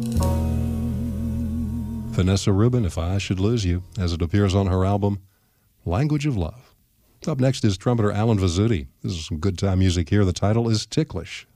Vanessa Rubin, If I Should Lose You, as it appears on her album, Language of Love. Up next is trumpeter Alan Vizzuti. This is some good time music here. The title is Ticklish.